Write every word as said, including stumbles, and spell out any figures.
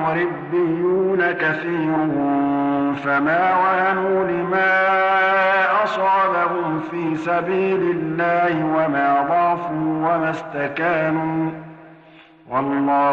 ربيون كثير فما وهنوا لما أصابهم في سبيل الله وما ضعفوا وما استكانوا والله